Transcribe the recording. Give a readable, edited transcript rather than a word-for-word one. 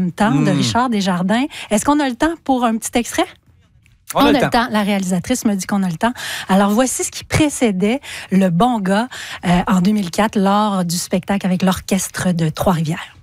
même temps de Richard Desjardins. Est-ce qu'on a le temps pour un petit extrait? On a le temps. La réalisatrice me dit qu'on a le temps. Alors, voici ce qui précédait Le Bon Gars en 2004 lors du spectacle avec l'Orchestre de Trois-Rivières.